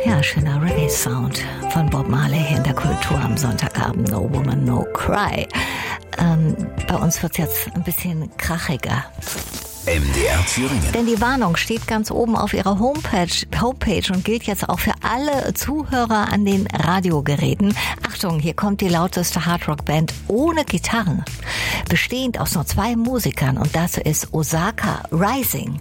Ja, schöner Reggae-Sound von Bob Marley in der Kultur am Sonntagabend. No Woman, No Cry. Bei uns wird's jetzt ein bisschen krachiger. MDR Thüringen. Denn die Warnung steht ganz oben auf ihrer Homepage und gilt jetzt auch für alle Zuhörer an den Radiogeräten. Achtung, hier kommt die lauteste Hardrock-Band ohne Gitarren, bestehend aus nur 2 Musikern, und das ist Osaka Rising.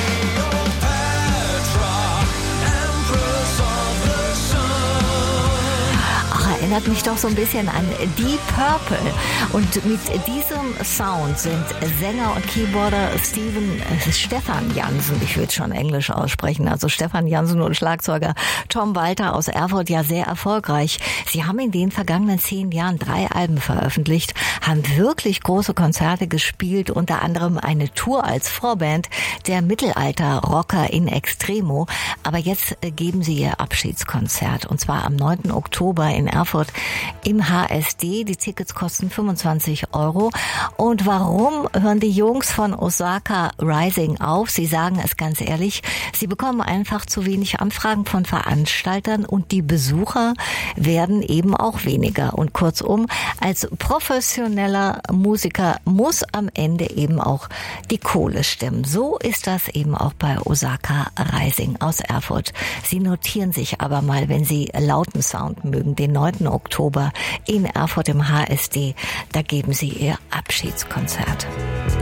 Erinnert mich doch so ein bisschen an Deep Purple. Und mit diesem Sound sind Sänger und Keyboarder Stefan Jansen, ich will es schon Englisch aussprechen, also Stefan Jansen, und Schlagzeuger Tom Walter aus Erfurt ja sehr erfolgreich. Sie haben in den vergangenen 10 Jahren 3 Alben veröffentlicht, haben wirklich große Konzerte gespielt, unter anderem eine Tour als Vorband der Mittelalter-Rocker in Extremo. Aber jetzt geben sie ihr Abschiedskonzert, und zwar am 9. Oktober in Erfurt im HSD. Die Tickets kosten 25 €. Und warum hören die Jungs von Osaka Rising auf? Sie sagen es ganz ehrlich, sie bekommen einfach zu wenig Anfragen von Veranstaltern und die Besucher werden eben auch weniger. Und kurzum, als professioneller Musiker muss am Ende eben auch die Kohle stimmen. So ist das eben auch bei Osaka Rising aus Erfurt. Sie notieren sich aber mal, wenn Sie lauten Sound mögen, den 9. Oktober in Erfurt im HSD. Da geben sie ihr Abschiedskonzert.